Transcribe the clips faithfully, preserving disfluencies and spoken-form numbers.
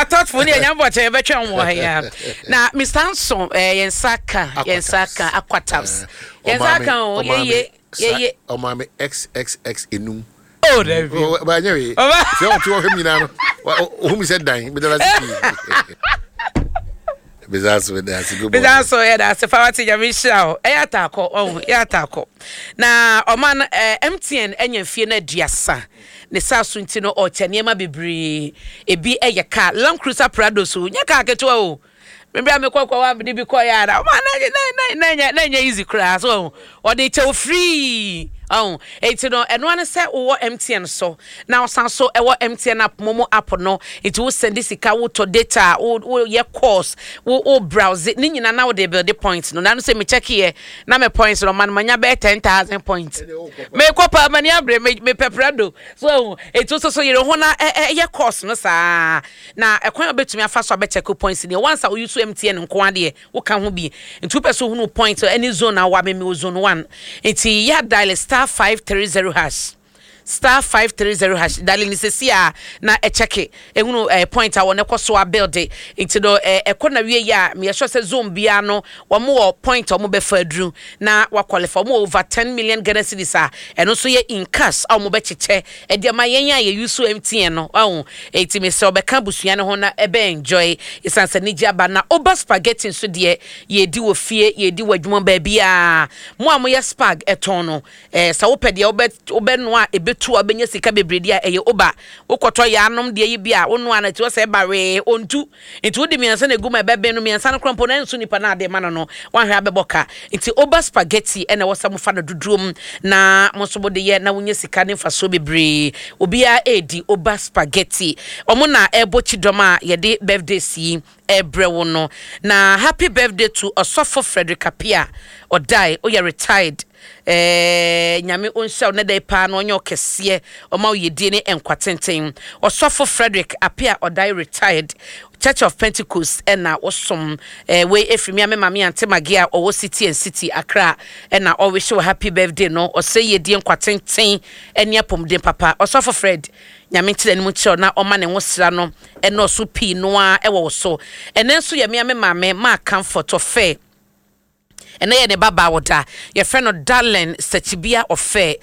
I thought for you and what I bet you now, Mister Anson, Yensaka, Yensaka, Aquataps. Yensaka, yeah, yeah, yeah. Oh, my X X X inum. Oh, there you go. By Jerry, so him, you know, whom said dying, but that's Bizaso that's good. Bizaso yeah that's if I want to Michelle. Eh atako oh yeah atako. Na oman M T N enye fie na duasa. Ne sa so ntino o chanema bebre ebi eye car Land Cruiser Prado so nya car ketewa o. Remember me kwa kwa wa bi bi kwa ya na oman na na na na easy class so o dey tell free. Oh, it's no, and one say oh M T N so now so e wo M T N app momo app no it will send this ika to data o your course o browse it ni nyina na wo dey build the points no na no say me check here na me points no man manya be ten thousand points me kopa mani abre me me peprado so it also so you ho na your course no sa na e kwan obetumi afa so be check points ni once you use M T N nko ade wo kan ho bi ntu person hu no points any zone na wa me me zone one enti ya dial star five three zero hash star five three zero hash darling is here na e check e hunu eh, point a wona kwaso a build it into do eh, e kona wie ya me sure say zone bia no wo mo point o mo be fa adru na wa qualify mo over ten million Ghana cedis a eno so ye in cash a mo be cheche e de ma yen ya ye use M T N no ahun e ti me se obeka busua ne ho na e be enjoy isanse ni giaba na oba spaghetti so de ye di wo fie ye di wadwuma ba bia mo a mo ye spag eton no eh sa wo pede obe obe no a e tu abenya sika bebredi a eye oba wokoto ya anom de yi bia wonu ana ti wo se bare ontu nti wodi miansa na guma bebe no miansa no krompo na nsu nipa na ade ma no no wan hwe abeboka nti oba spaghetti ene wo sam fa na dudrum na mosobo de ye na wonya sika ne faso bebre obi a edi oba spaghetti omo na ebo chidoma ye de birthday si ebre wo no na happy birthday to Osofo Frederick Apia odai o ye retired eh nyame onhya na dai pa no onye okese o ma oyedi ne enkwatenten Osofo Frederick Apia odai retired Church of Pentecost ena osom eh we efimi ame mame ante magia owo city and city Accra ena o wish you happy birthday no o say yedi enkwatenten ene apomden papa Osofo Fred nyame tire ne mu kire na o ma ne wosra no ena oso pi no a e wo so ene nso ye me ame mame ma comfort of fair ene ye ne baba woda ye friend no Darlene Sachibia ofe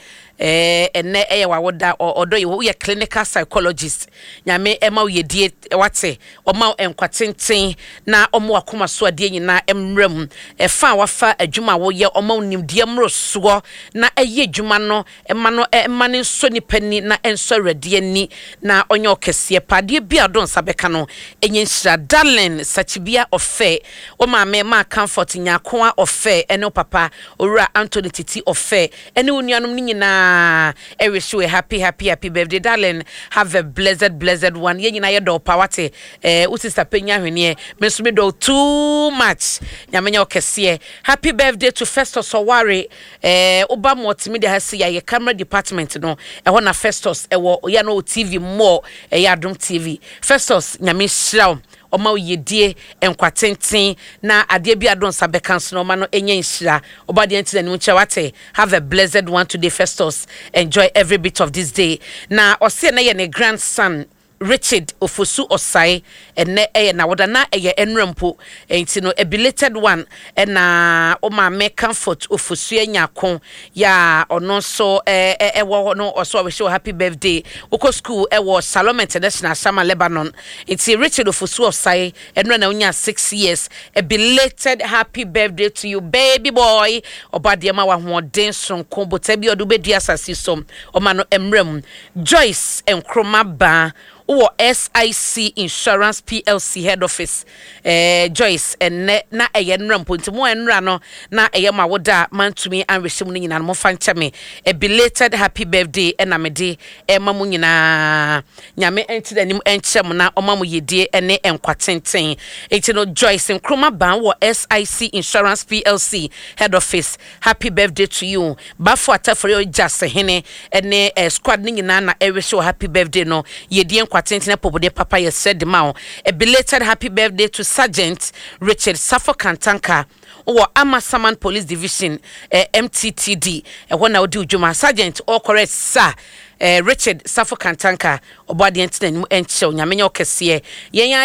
eh ene eye wa woda odo ye clinical psychologist nyame ema wo yedie wate oma enkwatenten na omo akoma so ade nyina emrem e fa wafa adwuma wo ye oma nimdie mroso na eye adwuma no ema no ema ne so nipani na enso rade ni na onye okese pade bia don sabeka no enye nhira Darlene Sachibia ofe o ma me ma comfort nyako ofe ene papa owura Anthony Titi ofe ene unuanom ni nyina I wish you a happy, happy, happy birthday, darling. Have a blessed, blessed one. Ye nyina ye do pawate. Eh, usi sapenya hwenye. Mesumi do too much. Nyamenya okese. Happy birthday to Festus Oware. Eh, oba mo timi de hasi ya ye camera department no. E ho na Festus e wo ya no T V more. E ya Adom T V. Festus nyame hiraw. Oma yedie enkwatenten na ade bia don sabekanso no ma no enye nhira oba de ntine ne nche wate have a blessed one today Festus enjoy every bit of this day na ose na ye ne grandson Richard Ofosu Osai ene eye na woda na eye enrempo enti no a belated one na o ma me comfort Ofosu anyakon ya ono so eh eh wo no oso we show happy birthday uko school e wo Salome International Shama Lebanon enti Richard Ofosu Osai enre na unya six years a belated happy birthday to you baby boy obade ma wa hoden sonko botabi odu bedi asasi som o ma no emrem Joyce enkroma ba o S I C Insurance P L C head office eh Joyce enne na eye nrampo ntimo enra no na eye ma woda mantumi anrehim no nyina mo fanche me a belated happy birthday ena mede e ma mo nyina nyame enti anim enchem na o ma mo yedie ene enkwatenten enti no Joyce nkroma ban wo S I C Insurance P L C head office happy birthday to you bafo atafore just hene ene eh, squad ni nyina na e wish you happy birthday no yedie Tentina Pobode Papa ye said the mouth. A belated happy birthday to Sergeant Richard Safo Kantanka or Amasaman Police Division uh, M T T D. A one now do Juma Sergeant all correct sir. Uh, Richard Safo Kantanka or body and show Yamenyo Kessie.